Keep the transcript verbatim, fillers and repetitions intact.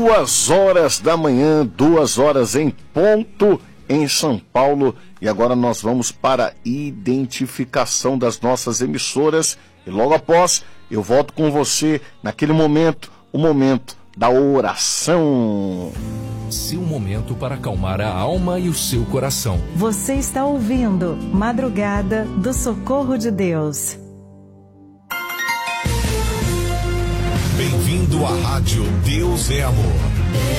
Duas horas da manhã, duas horas em ponto em São Paulo. E agora nós vamos para a identificação das nossas emissoras. E logo após, eu volto com você naquele momento, o momento da oração. Seu momento para acalmar a alma e o seu coração. Você está ouvindo Madrugada do Socorro de Deus. Bem-vindo à Rádio Deus é Amor.